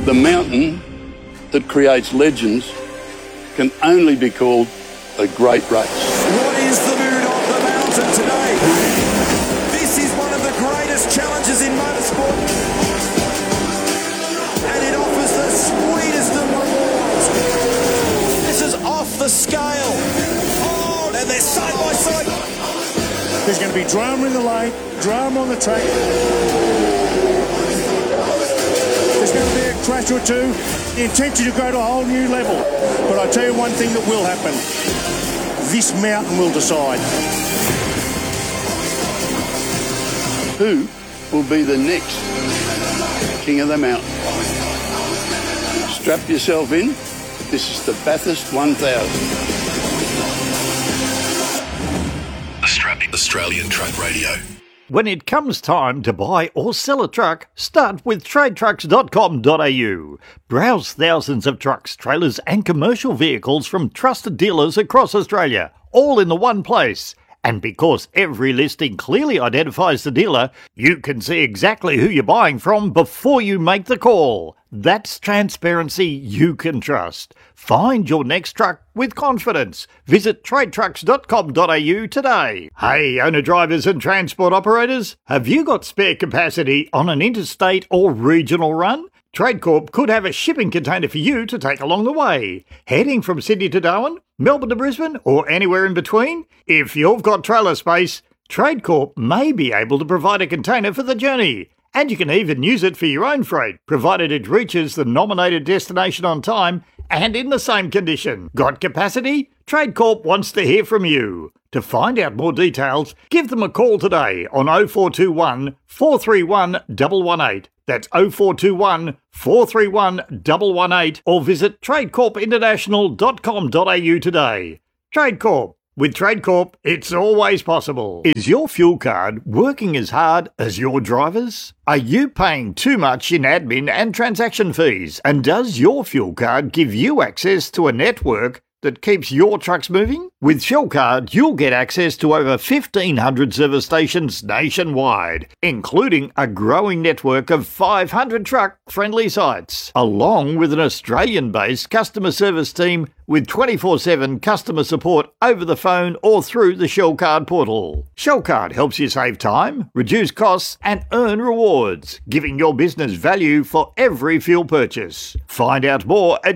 The mountain that creates legends can only be called a great race. What is the mood of the mountain today? This is one of the greatest challenges in motorsport, and it offers the sweetest of rewards. This is off the scale. Oh, and they're side by side. There's going to be drama in the lane, drama on the track. There's going to be a crash or two. The intention to go to a whole new level. But I tell you one thing that will happen. This mountain will decide. Who will be the next King of the Mountain? Strap yourself in. This is the Bathurst 1000. Australian Truck Radio. When it comes time to buy or sell a truck, start with tradetrucks.com.au. Browse thousands of trucks, trailers and commercial vehicles from trusted dealers across Australia, all in the one place. And because every listing clearly identifies the dealer, you can see exactly who you're buying from before you make the call. That's transparency you can trust. Find your next truck with confidence. Visit tradetrucks.com.au today. Hey, owner-drivers and transport operators, have you got spare capacity on an interstate or regional run? TradeCorp could have a shipping container for you to take along the way. Heading from Sydney to Darwin, Melbourne to Brisbane, or anywhere in between? If you've got trailer space, TradeCorp may be able to provide a container for the journey. And you can even use it for your own freight, provided it reaches the nominated destination on time and in the same condition. Got capacity? TradeCorp wants to hear from you. To find out more details, give them a call today on 0421 431 118. That's 0421 431 118, or visit tradecorpinternational.com.au today. TradeCorp. With TradeCorp, it's always possible. Is your fuel card working as hard as your drivers? Are you paying too much in admin and transaction fees? And does your fuel card give you access to a network that keeps your trucks moving? With Shell Card, you'll get access to over 1,500 service stations nationwide, including a growing network of 500 truck-friendly sites, along with an Australian-based customer service team with 24/7 customer support over the phone or through the Shell Card portal. Shell Card helps you save time, reduce costs and earn rewards, giving your business value for every fuel purchase. Find out more at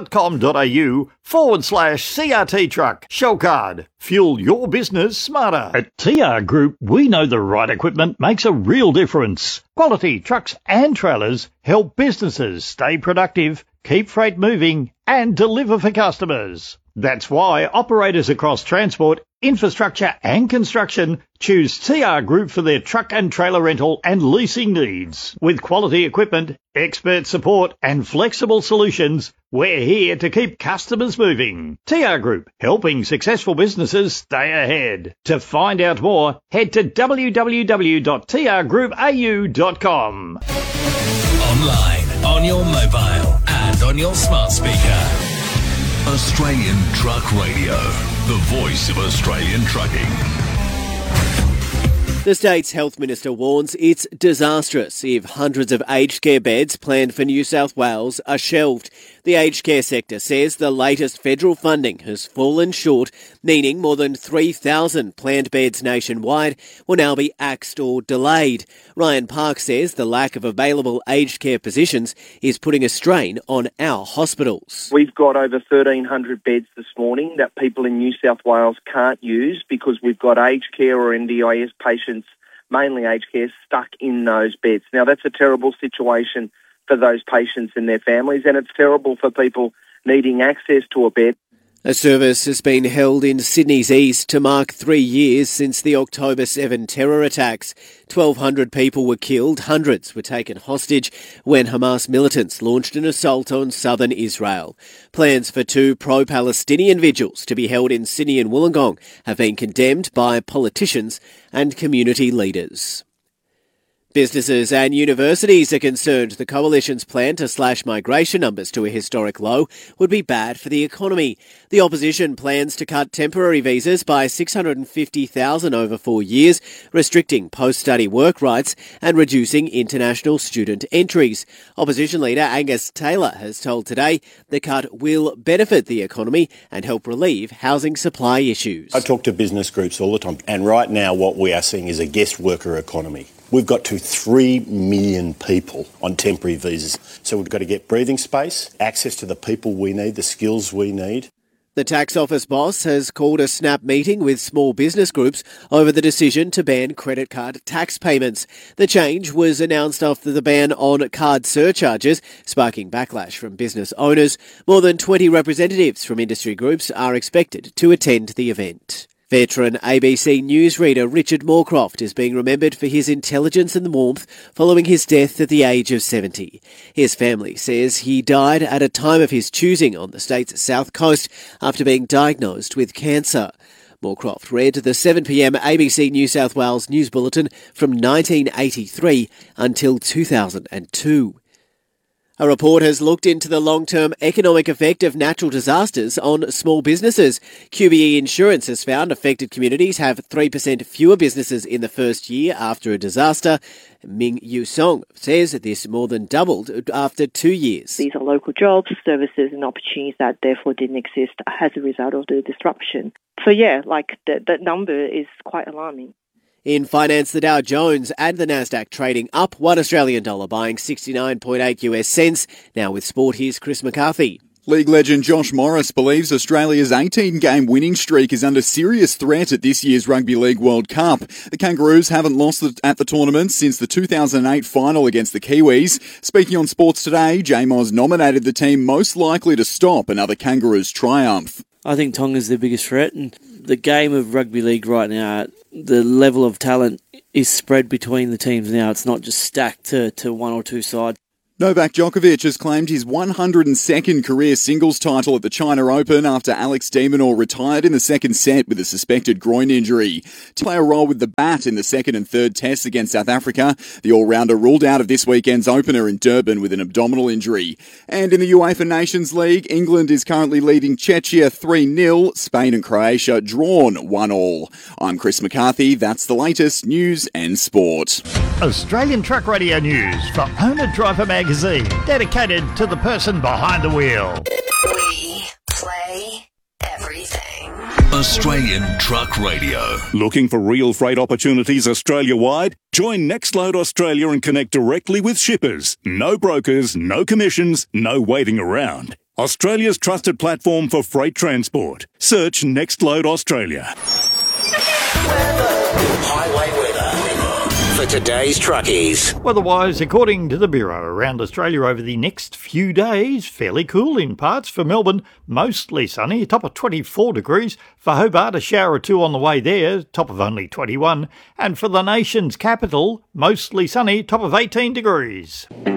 shell.com.au/CRT truck. Shell Card. Fuel your business smarter. At TR Group, we know the right equipment makes a real difference. Quality trucks and trailers help businesses stay productive, keep freight moving and deliver for customers. That's why operators across transport, infrastructure and construction choose TR Group for their truck and trailer rental and leasing needs. With quality equipment, expert support and flexible solutions, we're here to keep customers moving. TR Group, helping successful businesses stay ahead. To find out more, head to www.trgroupau.com. Online, on your mobile and on your smart speaker. Australian Truck Radio, the voice of Australian trucking. The state's health minister warns it's disastrous if hundreds of aged care beds planned for New South Wales are shelved. The aged care sector says the latest federal funding has fallen short, meaning more than 3,000 planned beds nationwide will now be axed or delayed. Ryan Park says the lack of available aged care positions is putting a strain on our hospitals. We've got over 1,300 beds this morning that people in New South Wales can't use because we've got aged care or NDIS patients, mainly aged care, stuck in those beds. Now, that's a terrible situation for those patients and their families, and it's terrible for people needing access to a bed. A service has been held in Sydney's east to mark 3 years since the October 7 terror attacks. 1,200 people were killed, hundreds were taken hostage when Hamas militants launched an assault on southern Israel. Plans for 2 pro-Palestinian vigils to be held in Sydney and Wollongong have been condemned by politicians and community leaders. Businesses and universities are concerned the Coalition's plan to slash migration numbers to a historic low would be bad for the economy. The opposition plans to cut temporary visas by 650,000 over 4 years, restricting post-study work rights and reducing international student entries. Opposition leader Angus Taylor has told Today the cut will benefit the economy and help relieve housing supply issues. I talk to business groups all the time, and right now what we are seeing is a guest worker economy. We've got to 3 million people on temporary visas. So we've got to get breathing space, access to the people we need, the skills we need. The tax office boss has called a snap meeting with small business groups over the decision to ban credit card tax payments. The change was announced after the ban on card surcharges, sparking backlash from business owners. More than 20 representatives from industry groups are expected to attend the event. Veteran ABC newsreader Richard Moorcroft is being remembered for his intelligence and warmth following his death at the age of 70. His family says he died at a time of his choosing on the state's south coast after being diagnosed with cancer. Moorcroft read the 7pm ABC New South Wales News Bulletin from 1983 until 2002. A report has looked into the long-term economic effect of natural disasters on small businesses. QBE Insurance has found affected communities have 3% fewer businesses in the first year after a disaster. Ming Yu Song says this more than doubled after 2 years. These are local jobs, services and opportunities that therefore didn't exist as a result of the disruption. So that number is quite alarming. In finance, the Dow Jones and the Nasdaq trading up $1 Australian dollar, buying 69.8 US cents. Now with sport, here's Chris McCarthy. League legend Josh Morris believes Australia's 18-game winning streak is under serious threat at this year's Rugby League World Cup. The Kangaroos haven't lost at the tournament since the 2008 final against the Kiwis. Speaking on Sports Today, J-Moz nominated the team most likely to stop another Kangaroos triumph. I think Tonga's the biggest threat, and the game of rugby league right now, the level of talent is spread between the teams now. It's not just stacked to one or two sides. Novak Djokovic has claimed his 102nd career singles title at the China Open after Alex de Minaur retired in the second set with a suspected groin injury. To play a role with the bat in the second and third tests against South Africa, the all-rounder ruled out of this weekend's opener in Durban with an abdominal injury. And in the UEFA Nations League, England is currently leading Czechia 3-0, Spain and Croatia drawn 1-1. I'm Chris McCarthy, that's the latest news and sport. Australian Truck Radio News for Owner Driver Magazine, dedicated to the person behind the wheel. We play everything. Australian Truck Radio. Looking for real freight opportunities Australia-wide? Join Nextload Australia and connect directly with shippers. No brokers, no commissions, no waiting around. Australia's trusted platform for freight transport. Search Nextload Australia. Highway weather for today's truckies. Weather-wise, according to the Bureau, around Australia over the next few days, fairly cool in parts. For Melbourne, mostly sunny, top of 24 degrees. For Hobart, a shower or two on the way there, top of only 21. And for the nation's capital, mostly sunny, top of 18 degrees.